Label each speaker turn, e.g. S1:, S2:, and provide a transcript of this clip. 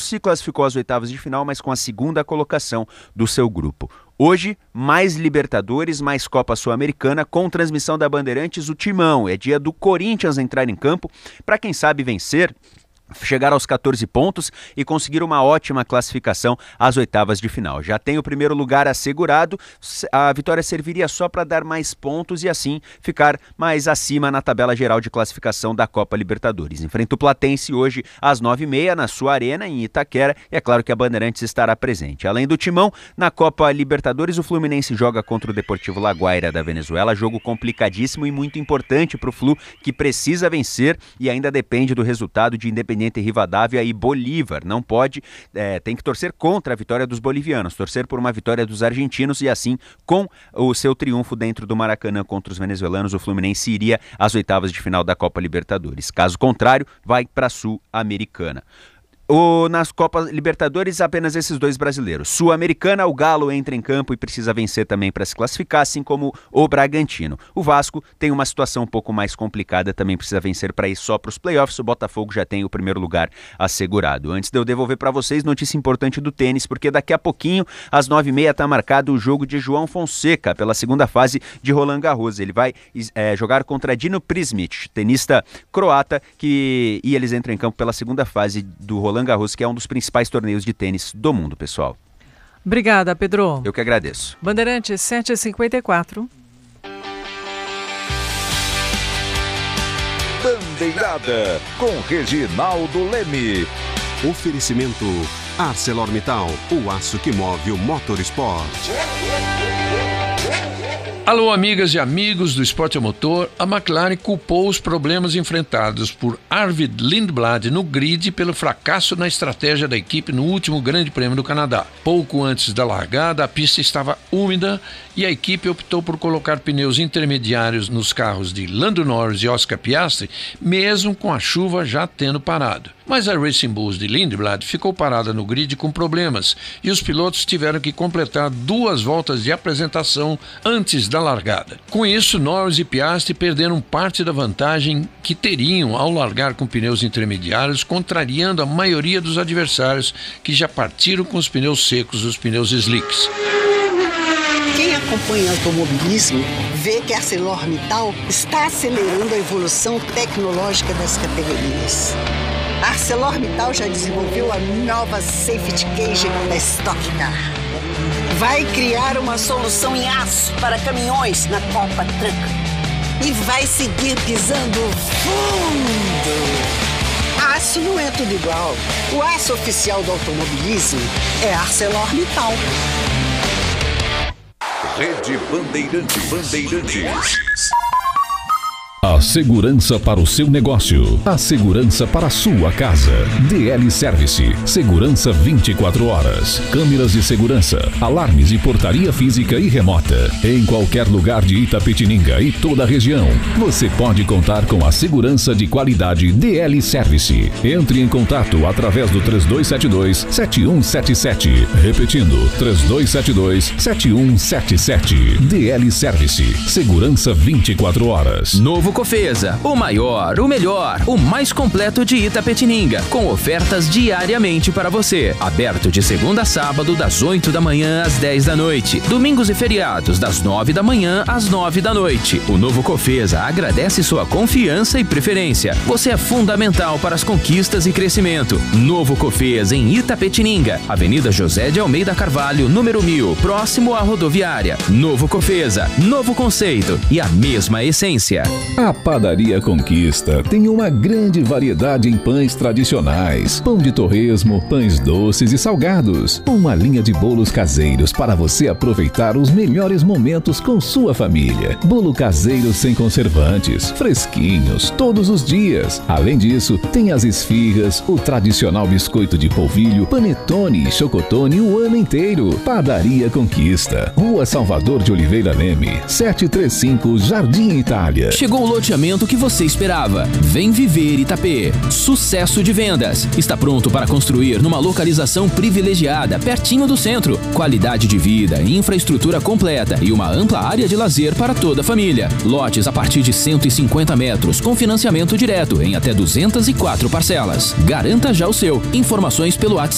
S1: se classificou às oitavas de final, mas com a segunda colocação do seu grupo. Hoje, mais Libertadores, mais Copa Sul-Americana, com transmissão da Bandeirantes, o Timão. É dia do Corinthians entrar em campo para, quem sabe, vencer, chegar aos 14 pontos e conseguir uma ótima classificação às oitavas de final. Já tem o primeiro lugar assegurado, a vitória serviria só para dar mais pontos e assim ficar mais acima na tabela geral de classificação da Copa Libertadores. Enfrenta o Platense hoje às 9h30 na sua arena em Itaquera e é claro que a Bandeirantes estará presente. Além do Timão, na Copa Libertadores o Fluminense joga contra o Deportivo La Guaira da Venezuela, jogo complicadíssimo e muito importante para o Flu, que precisa vencer e ainda depende do resultado de Independiente Rivadavia e Bolívar. Não pode, tem que torcer contra a vitória dos bolivianos, torcer por uma vitória dos argentinos e assim, com o seu triunfo dentro do Maracanã contra os venezuelanos, o Fluminense iria às oitavas de final da Copa Libertadores. Caso contrário, vai para a Sul-Americana. Nas Copas Libertadores, apenas esses dois brasileiros. Sul-Americana, o Galo entra em campo e precisa vencer também para se classificar, assim como o Bragantino. O Vasco tem uma situação um pouco mais complicada, também precisa vencer para ir só para os playoffs. O Botafogo já tem o primeiro lugar assegurado. Antes de eu devolver para vocês, notícia importante do tênis, porque daqui a pouquinho, às 9h30, está marcado o jogo de João Fonseca, pela segunda fase de Roland Garros. Ele vai jogar contra Dino Prismic, tenista croata, e eles entram em campo pela segunda fase do Roland Garros, que é um dos principais torneios de tênis do mundo, pessoal.
S2: Obrigada, Pedro.
S1: Eu que agradeço.
S2: Bandeirantes 7h54.
S3: Bandeirada com Reginaldo Leme.
S4: Oferecimento ArcelorMittal, o aço que move o motorsport.
S5: Alô, amigas e amigos do esporte a motor, a McLaren culpou os problemas enfrentados por Arvid Lindblad no grid pelo fracasso na estratégia da equipe no último Grande Prêmio do Canadá. Pouco antes da largada, a pista estava úmida e a equipe optou por colocar pneus intermediários nos carros de Lando Norris e Oscar Piastri, mesmo com a chuva já tendo parado. Mas a Racing Bulls de Lindblad ficou parada no grid com problemas e os pilotos tiveram que completar 2 voltas de apresentação antes da largada. Com isso, Norris e Piastri perderam parte da vantagem que teriam ao largar com pneus intermediários, contrariando a maioria dos adversários que já partiram com os pneus secos, os pneus slicks.
S6: Quem acompanha automobilismo vê que a ArcelorMittal está acelerando a evolução tecnológica das categorias. A ArcelorMittal já desenvolveu a nova Safety Cage da Stock Car. Vai criar uma solução em aço para caminhões na Copa Truck. E vai seguir pisando fundo. Aço não é tudo igual. O aço oficial do automobilismo é ArcelorMittal.
S3: Rede Bandeirantes.
S7: A segurança para o seu negócio. A segurança para a sua casa. DL Service. Segurança 24 horas. Câmeras de segurança, alarmes e portaria física e remota. Em qualquer lugar de Itapetininga e toda a região, você pode contar com a segurança de qualidade DL Service. Entre em contato através do 3272-7177. Repetindo, 3272-7177. DL Service. Segurança 24 horas.
S8: Novo Cofesa, o maior, o melhor, o mais completo de Itapetininga, com ofertas diariamente para você. Aberto de segunda a sábado, das 8 da manhã às 10 da noite. Domingos e feriados, das 9 da manhã às 9 da noite. O Novo Cofesa agradece sua confiança e preferência. Você é fundamental para as conquistas e crescimento. Novo Cofesa em Itapetininga, Avenida José de Almeida Carvalho, número 1000, próximo à rodoviária. Novo Cofesa, novo conceito e a mesma essência.
S7: A Padaria Conquista tem uma grande variedade em pães tradicionais, pão de torresmo, pães doces e salgados. Uma linha de bolos caseiros para você aproveitar os melhores momentos com sua família. Bolo caseiro sem conservantes, fresquinhos, todos os dias. Além disso, tem as esfirras, o tradicional biscoito de polvilho, panetone e chocotone o ano inteiro. Padaria Conquista, Rua Salvador de Oliveira Leme, 735, Jardim Itália.
S8: Chegou o loteamento que você esperava. Vem viver Itapê. Sucesso de vendas. Está pronto para construir numa localização privilegiada, pertinho do centro. Qualidade de vida, infraestrutura completa e uma ampla área de lazer para toda a família. Lotes a partir de 150 metros, com financiamento direto em até 204 parcelas. Garanta já o seu. Informações pelo WhatsApp